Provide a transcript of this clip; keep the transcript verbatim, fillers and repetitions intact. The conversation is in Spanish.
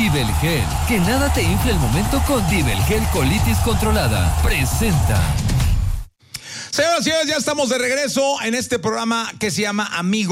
Dibelgel, que nada te infle el momento con Dibelgel Colitis Controlada. Presenta. Señoras y señores, ya estamos de regreso en este programa que se llama Amigo.